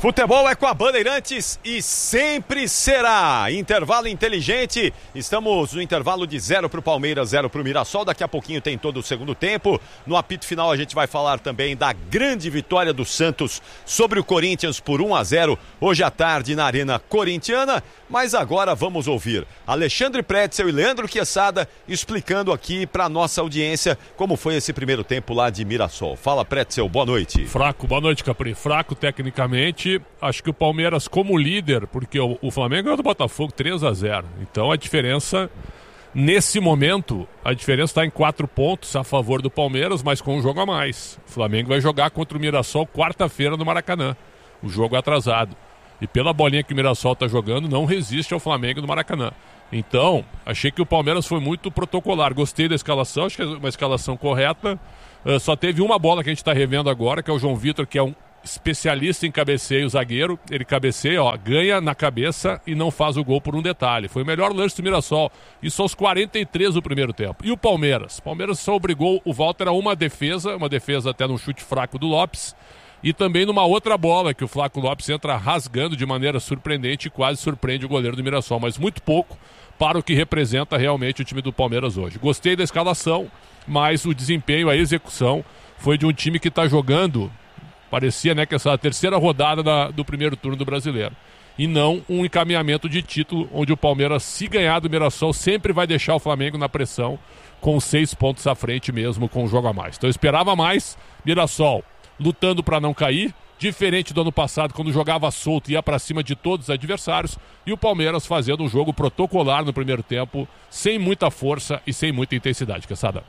Futebol é com a Bandeirantes e sempre será. Intervalo inteligente. Estamos no intervalo de 0 para o Palmeiras, 0 para o Mirassol. Daqui a pouquinho tem todo o segundo tempo. No apito final a gente vai falar também da grande vitória do Santos sobre o Corinthians por 1-0 hoje à tarde na Arena Corintiana. Mas agora vamos ouvir Alexandre Pretzel e Leandro Chiesada explicando aqui para nossa audiência como foi esse primeiro tempo lá de Mirassol. Fala, Pretzel, boa noite. Fraco, boa noite, Capri. Fraco tecnicamente. Acho que o Palmeiras como líder, porque o Flamengo ganhou do Botafogo 3-0. Então a diferença, nesse momento, a diferença está em 4 pontos a favor do Palmeiras, mas com um jogo a mais. O Flamengo vai jogar contra o Mirassol quarta-feira no Maracanã. O jogo atrasado. E pela bolinha que o Mirassol está jogando, não resiste ao Flamengo no Maracanã. Então, achei que o Palmeiras foi muito protocolar. Gostei da escalação, acho que é uma escalação correta. Só teve uma bola que a gente está revendo agora, que é o João Vitor, que é um especialista em cabeceio, zagueiro. Ele cabeceia, ganha na cabeça e não faz o gol por um detalhe. Foi o melhor lance do Mirassol. Isso aos 43 do primeiro tempo. E o Palmeiras? O Palmeiras só obrigou o Walter a uma defesa até num chute fraco do Lopes. E também numa outra bola que o Flaco Lopes entra rasgando de maneira surpreendente e quase surpreende o goleiro do Mirassol. Mas muito pouco para o que representa realmente o time do Palmeiras hoje. Gostei da escalação, mas o desempenho, a execução foi de um time que está jogando, parecia, que essa é a terceira rodada do primeiro turno do Brasileiro. E não um encaminhamento de título, onde o Palmeiras, se ganhar do Mirassol, sempre vai deixar o Flamengo na pressão, com 6 pontos à frente mesmo, com um jogo a mais. Então eu esperava mais. Mirassol lutando para não cair, diferente do ano passado, quando jogava solto e ia para cima de todos os adversários, e o Palmeiras fazendo um jogo protocolar no primeiro tempo, sem muita força e sem muita intensidade. Chiesada.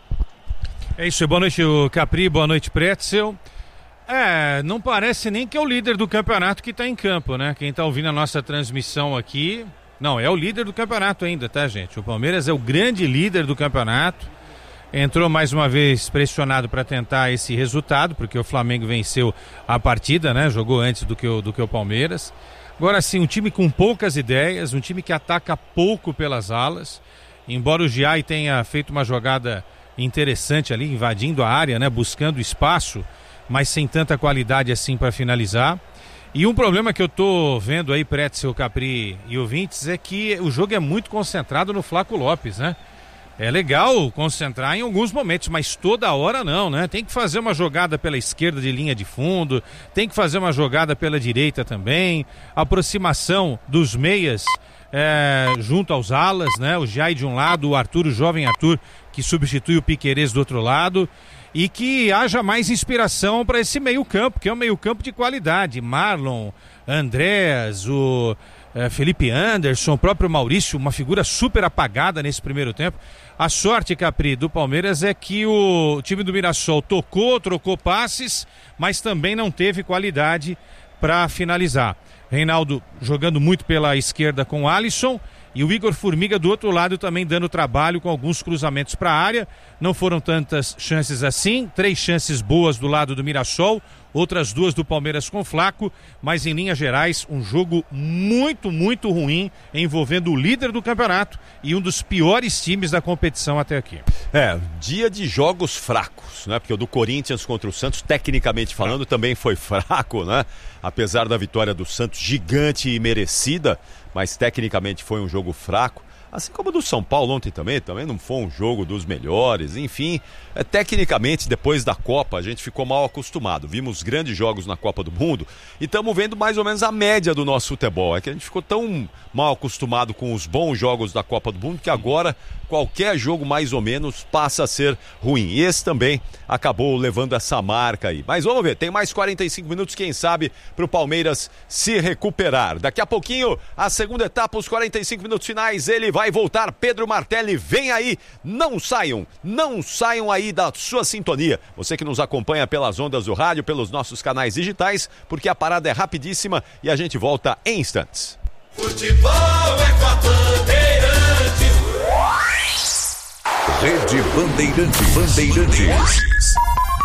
É isso, boa noite, Capri, boa noite, Pretzel. Não parece nem que é o líder do campeonato que está em campo, né? Quem está ouvindo a nossa transmissão aqui, não, é o líder do campeonato ainda, tá, gente? O Palmeiras é o grande líder do campeonato. Entrou mais uma vez pressionado para tentar esse resultado, porque o Flamengo venceu a partida, né? Jogou antes do que o Palmeiras. Agora sim, um time com poucas ideias, um time que ataca pouco pelas alas. Embora o Giai tenha feito uma jogada interessante ali, invadindo a área, né? Buscando espaço, mas sem tanta qualidade assim para finalizar. E um problema que eu tô vendo aí, Pretzel, Capri e ouvintes, é que o jogo é muito concentrado no Flaco Lopes, né? É legal concentrar em alguns momentos, mas toda hora não, né? Tem que fazer uma jogada pela esquerda de linha de fundo, tem que fazer uma jogada pela direita também, aproximação dos meias junto aos alas, né? O Giai de um lado, o Arthur, o jovem Arthur, que substitui o Piquerez do outro lado, e que haja mais inspiração para esse meio campo, que é um meio campo de qualidade. Marlon, Andrés, o Felipe Anderson, o próprio Maurício, uma figura super apagada nesse primeiro tempo. A sorte, Capri, do Palmeiras é que o time do Mirassol trocou passes, mas também não teve qualidade para finalizar. Reinaldo jogando muito pela esquerda com o Alisson e o Igor Formiga do outro lado também dando trabalho com alguns cruzamentos para a área. Não foram tantas chances assim, 3 chances boas do lado do Mirassol, outras 2 do Palmeiras com Flaco, mas em linhas gerais um jogo muito, muito ruim, envolvendo o líder do campeonato e um dos piores times da competição até aqui. Dia de jogos fracos, né? Porque o do Corinthians contra o Santos, tecnicamente falando, também foi fraco, né? Apesar da vitória do Santos gigante e merecida, mas tecnicamente foi um jogo fraco. Assim como o do São Paulo ontem também não foi um jogo dos melhores, enfim, tecnicamente depois da Copa a gente ficou mal acostumado, vimos grandes jogos na Copa do Mundo e estamos vendo mais ou menos a média do nosso futebol, é que a gente ficou tão mal acostumado com os bons jogos da Copa do Mundo que agora qualquer jogo mais ou menos passa a ser ruim, e esse também acabou levando essa marca aí, mas vamos ver, tem mais 45 minutos, quem sabe, para o Palmeiras se recuperar. Daqui a pouquinho, a segunda etapa, os 45 minutos finais, ele vai voltar, Pedro Martelli, vem aí, não saiam aí da sua sintonia, você que nos acompanha pelas ondas do rádio, pelos nossos canais digitais, porque a parada é rapidíssima e a gente volta em instantes. Futebol é com a Bandeirantes. Rede Bandeirantes.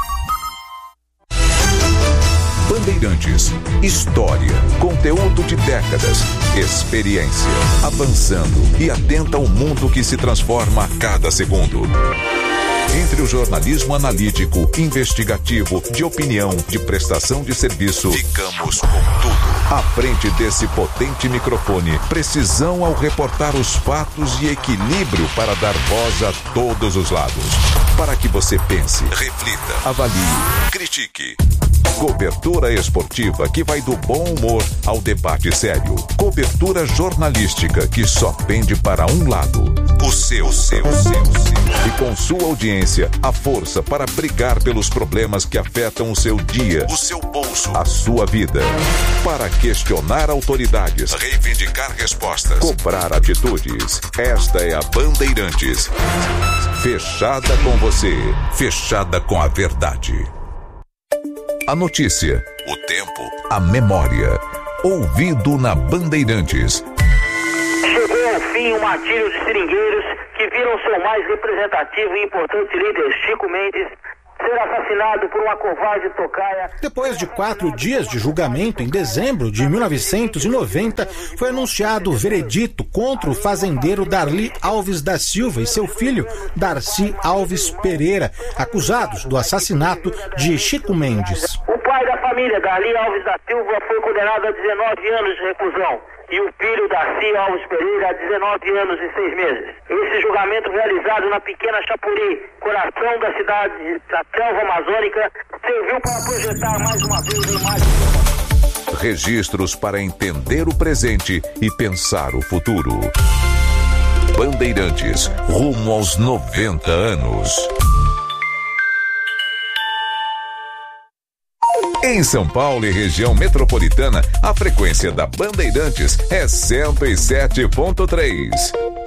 Bandeirantes, história, conteúdo de décadas, experiência, avançando e atenta ao mundo que se transforma a cada segundo. Entre o jornalismo analítico, investigativo, de opinião, de prestação de serviço, ficamos com tudo. À frente desse potente microfone, precisão ao reportar os fatos e equilíbrio para dar voz a todos os lados. Para que você pense, reflita, avalie, critique. Cobertura esportiva que vai do bom humor ao debate sério. Cobertura jornalística que só pende para um lado. O seu. E com sua audiência, a força para brigar pelos problemas que afetam o seu dia, o seu bolso, a sua vida. Para questionar autoridades, reivindicar respostas, cobrar atitudes. Esta é a Bandeirantes. Fechada com você, fechada com a verdade. A notícia, o tempo, a memória. Ouvido na Bandeirantes. Chegou ao fim o matilho de seringueiros que viram seu mais representativo e importante líder, Chico Mendes, ser assassinado por uma covarde tocaia. Depois de 4 dias de julgamento, em dezembro de 1990, foi anunciado o veredito contra o fazendeiro Darli Alves da Silva e seu filho, Darcy Alves Pereira, acusados do assassinato de Chico Mendes. O pai da família, Darli Alves da Silva, foi condenado a 19 anos de reclusão. E o filho, Darcy Alves Pereira, a 19 anos e 6 meses. Esse julgamento realizado na pequena Chapuri, coração da cidade da selva amazônica, serviu para projetar mais uma vez a imagem. Registros para entender o presente e pensar o futuro. Bandeirantes, rumo aos 90 anos. Em São Paulo e região metropolitana, a frequência da Bandeirantes é 107.3.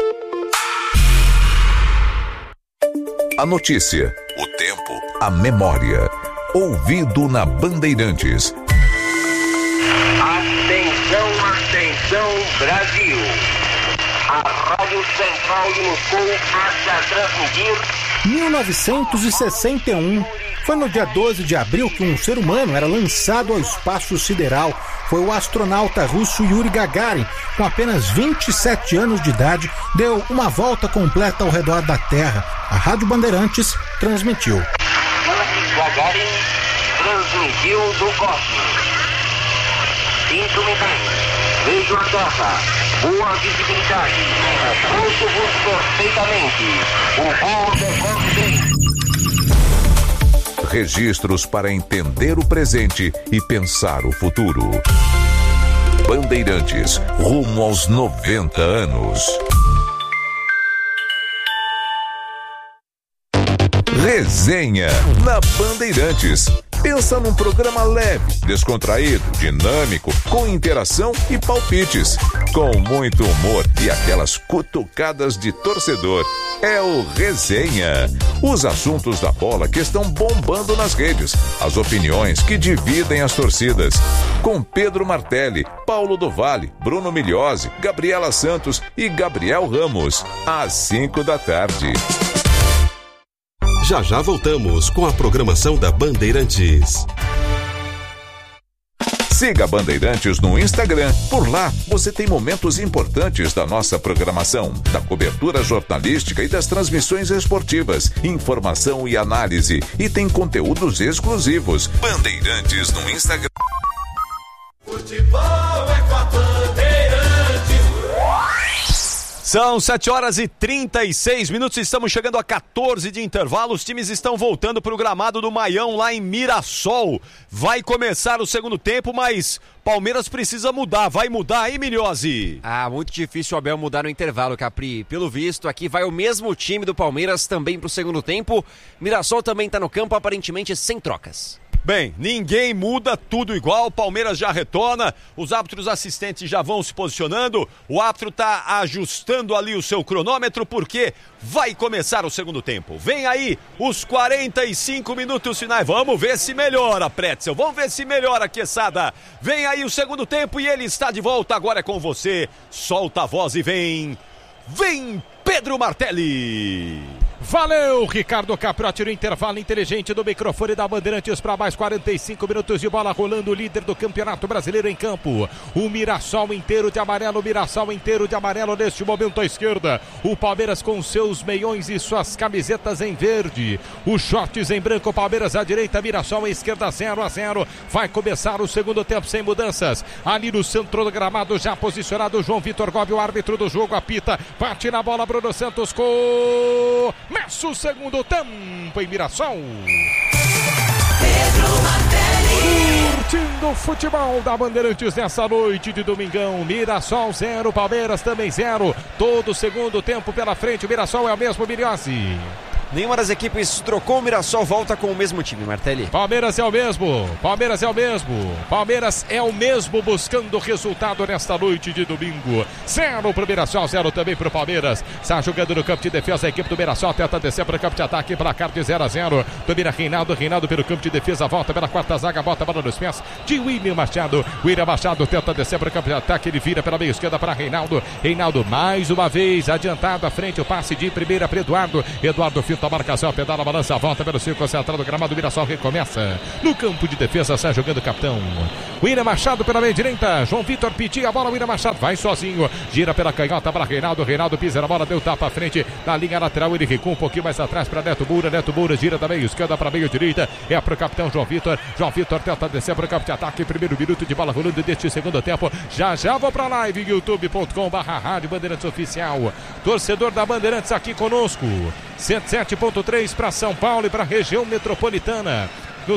A notícia, o tempo, a memória. Ouvido na Bandeirantes. Atenção, Brasil. A Rádio Central de Moscou passa a transmitir 1961. Foi no dia 12 de abril que um ser humano era lançado ao espaço sideral. Foi o astronauta russo Yuri Gagarin, com apenas 27 anos de idade, deu uma volta completa ao redor da Terra. A Rádio Bandeirantes transmitiu. Yuri Gagarin transmitiu do cosmos. Sinto-me bem. Vejo a Terra. Boa visibilidade. Ouço-vos perfeitamente. O voo decorre bem. Registros para entender o presente e pensar o futuro. Bandeirantes, rumo aos 90 anos. Resenha na Bandeirantes. Pensa num programa leve, descontraído, dinâmico, com interação e palpites. Com muito humor e aquelas cutucadas de torcedor. É o Resenha. Os assuntos da bola que estão bombando nas redes. As opiniões que dividem as torcidas. Com Pedro Martelli, Paulo do Vale, Bruno Migliozzi, Gabriela Santos e Gabriel Ramos. Às 5 da tarde. Já voltamos com a programação da Bandeirantes. Siga a Bandeirantes no Instagram. Por lá, você tem momentos importantes da nossa programação, da cobertura jornalística e das transmissões esportivas, informação e análise. E tem conteúdos exclusivos. Bandeirantes no Instagram. Futebol é com a Bandeirantes. São 7h36, estamos chegando a 14 de intervalo, os times estão voltando para o gramado do Maião lá em Mirassol. Vai começar o segundo tempo, mas Palmeiras precisa mudar, vai mudar aí, Migliozzi? Muito difícil o Abel mudar no intervalo, Capri. Pelo visto, aqui vai o mesmo time do Palmeiras também para o segundo tempo. Mirassol também está no campo, aparentemente sem trocas. Bem, ninguém muda, tudo igual, Palmeiras já retorna, os árbitros assistentes já vão se posicionando, o árbitro está ajustando ali o seu cronômetro porque vai começar o segundo tempo. Vem aí os 45 minutos finais, vamos ver se melhora, Pretzel, vamos ver se melhora, Quesada. Vem aí o segundo tempo e ele está de volta, agora é com você, solta a voz e vem Pedro Martelli. Valeu, Ricardo Capriotti no intervalo inteligente do microfone da Bandeirantes para mais 45 minutos de bola rolando, o líder do Campeonato Brasileiro em campo. O Mirassol inteiro de amarelo, neste momento à esquerda. O Palmeiras com seus meiões e suas camisetas em verde. Os shorts em branco, Palmeiras à direita, Mirassol à esquerda, 0-0. Vai começar o segundo tempo sem mudanças. Ali no centro do gramado, já posicionado, João Vitor Gobi, o árbitro do jogo, apita. Bate na bola, Bruno Santos começa o segundo tempo em Mirassol. Curtindo o futebol da Bandeirantes nessa noite de domingão. Mirassol 0, Palmeiras também 0. Todo o segundo tempo pela frente. O Mirassol é o mesmo, Miriossi. Nenhuma das equipes trocou, o Mirassol volta com o mesmo time, Martelli. Palmeiras é o mesmo buscando o resultado nesta noite de domingo. 0 pro Mirassol, 0 também pro Palmeiras. Está jogando no campo de defesa a equipe do Mirassol, tenta descer para o campo de ataque, placar de 0-0. Domina Reinaldo pelo campo de defesa, volta pela quarta zaga, bota a bola nos pés de William Machado. William Machado tenta descer para o campo de ataque, ele vira pela meia esquerda para Reinaldo mais uma vez adiantado à frente, o passe de primeira para Eduardo finta a marcação, pedala a balança, volta pelo círculo central do gramado. Mirassol recomeça no campo de defesa, sai jogando o capitão William Machado pela meia direita. João Vitor pedia a bola, William Machado vai sozinho, gira pela canhota para Reinaldo pisa na bola, deu tapa à frente na linha lateral, ele recua um pouquinho mais atrás para Neto Moura gira da meia esquerda para meia direita, é para o capitão João Vitor tenta descer para o campo de ataque, primeiro minuto de bola rolando deste segundo tempo. Já vou para a live, youtube.com/Rádio Bandeirantes Oficial. Torcedor da Bandeirantes aqui conosco, 107.3 para São Paulo e para a região metropolitana, no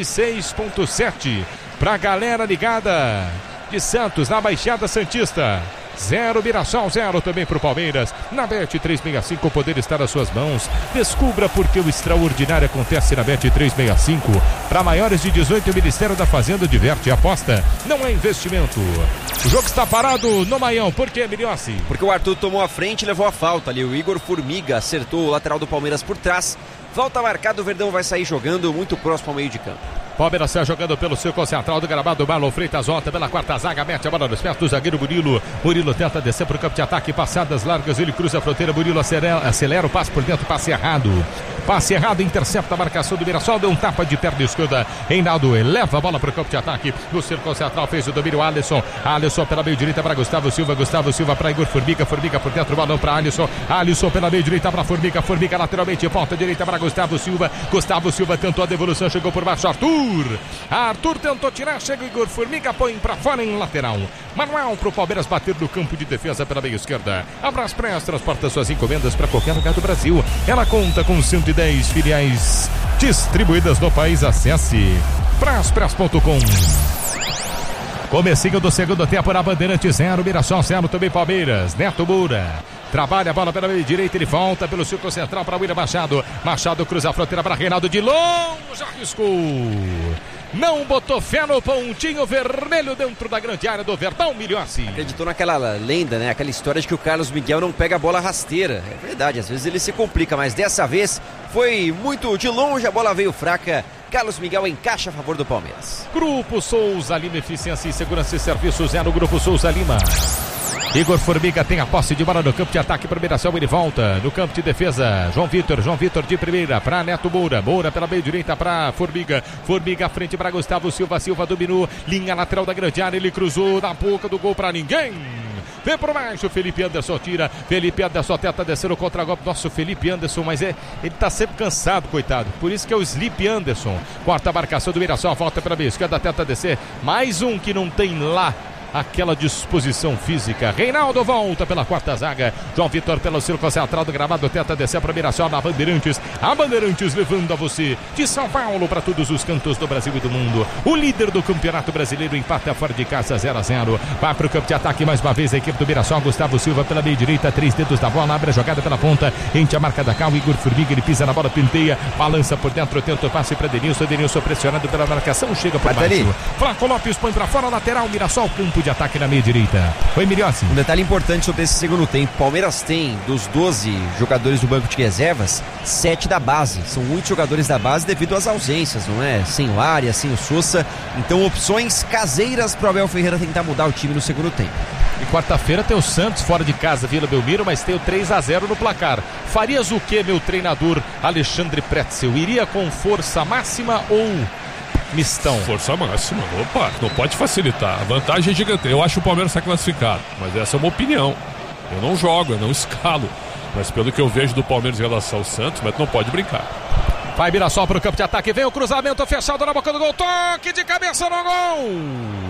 106.7 para a galera ligada de Santos, na Baixada Santista. 0 Mirassol, 0 também para o Palmeiras. Na Bet365 o poder está nas suas mãos. Descubra porque o extraordinário acontece na Bet365. Para maiores de 18, o Ministério da Fazenda diverte e aposta. Não é investimento. O jogo está parado no Maião. Por quê, Miriossi? Porque o Arthur tomou a frente e levou a falta ali. O Igor Formiga acertou o lateral do Palmeiras por trás. Falta marcada, o Verdão vai sair jogando muito próximo ao meio de campo. Palmeiras sai jogando pelo círculo central do gramado. Marlon Freitas volta pela quarta zaga, mete a bola nos pés do zagueiro Murilo tenta descer para o campo de ataque, passadas largas, ele cruza a fronteira, Murilo acelera o passe por dentro, passe errado, intercepta a marcação do Mirassol, deu um tapa de perna esquerda. Reinaldo eleva a bola para o campo de ataque, no círculo central fez o domínio, Alisson pela meio direita para Gustavo Silva para Igor Formiga por dentro, balão para Alisson pela meio direita para Formiga lateralmente, ponta direita para Gustavo Silva tentou a devolução, chegou por baixo, Arthur tentou tirar, chega o Igor Formiga, põe para fora em lateral. Manuel para o Palmeiras bater no campo de defesa pela meia esquerda. A Braspress transporta suas encomendas para qualquer lugar do Brasil. Ela conta com 110 filiais distribuídas no país. Acesse braspress.com. Comecinho do segundo tempo na Bandeirantes, 0 Mirassol, 0 também Palmeiras. Neto Moura trabalha a bola pela meia direita, ele volta pelo círculo central para William Machado cruza a fronteira para Reinaldo de longe, arriscou. Não botou fé no pontinho vermelho dentro da grande área do Verdão, Miriossi. Acreditou naquela lenda, né? Aquela história de que o Carlos Miguel não pega a bola rasteira. É verdade, às vezes ele se complica, mas dessa vez foi muito de longe, a bola veio fraca. Carlos Miguel encaixa a favor do Palmeiras. Grupo Souza Lima, eficiência e segurança e serviços é no Grupo Souza Lima. Igor Formiga tem a posse de bola no campo de ataque para Mirassol, ele volta no campo de defesa. João Vitor de primeira para Neto Moura pela meio direita para Formiga à frente para Gustavo Silva dominou, linha lateral da grande área, ele cruzou na boca do gol para ninguém. Vem por baixo, Felipe Anderson tira, Felipe Anderson tenta descer o contra-golpe, nosso Felipe Anderson, mas ele tá sempre cansado, coitado, por isso que é o Sleep Anderson. Quarta marcação do Mirassol, volta pela meia esquerda, tenta descer, mais um que não tem lá aquela disposição física. Reinaldo volta pela quarta zaga, João Vitor pelo círculo central do gramado, tenta descer para Mirassol na Bandeirantes. A Bandeirantes levando a você de São Paulo para todos os cantos do Brasil e do mundo. O líder do Campeonato Brasileiro empata fora de casa 0-0. Vai para o campo de ataque mais uma vez a equipe do Mirassol. Gustavo Silva pela meia direita, 3 dedos da bola, abre a jogada pela ponta, enche a marca da cal, Igor Formiga, ele pisa na bola, penteia, balança por dentro, tenta o passe para Denilson pressionado pela marcação, chega por baixo. Flaco Lopes põe para fora, lateral, Mirassol, campo de ataque na meia direita. Oi, Miriossi. Um detalhe importante sobre esse segundo tempo: Palmeiras tem, dos 12 jogadores do banco de reservas, 7 da base. São muitos jogadores da base devido às ausências, não é? Sem o Arias, sem o Sousa. Então, opções caseiras para o Abel Ferreira tentar mudar o time no segundo tempo. E quarta-feira tem o Santos fora de casa, Vila Belmiro, mas tem o 3-0 no placar. Farias o que, meu treinador Alexandre Pretzel? Iria com força máxima ou mistão? Força máxima. Opa, não pode facilitar. A vantagem é gigante. Eu acho o Palmeiras está classificado, mas essa é uma opinião. Eu não jogo, eu não escalo. Mas pelo que eu vejo do Palmeiras em relação ao Santos, mas não pode brincar. Vai Mirassol para o campo de ataque, vem o cruzamento fechado na boca do gol, toque de cabeça no gol!